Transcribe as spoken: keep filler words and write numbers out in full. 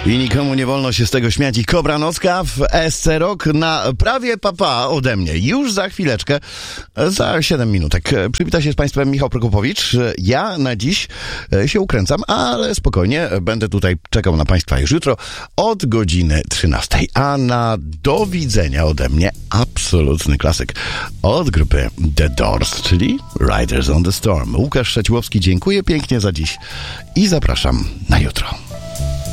I nikomu nie wolno się z tego śmiać. I Kobra Nocka w S C Rock na prawie papa ode mnie. Już za chwileczkę, za siedem minutek. Przywita się z Państwem Michał Prokopowicz. Ja na dziś się ukręcam, ale spokojnie, będę tutaj czekał na Państwa już jutro od godziny trzynastej. A na do widzenia ode mnie absolutny klasyk od grupy The Doors, czyli Riders on the Storm. Łukasz Szaciłowski, dziękuję pięknie za dziś i zapraszam na jutro.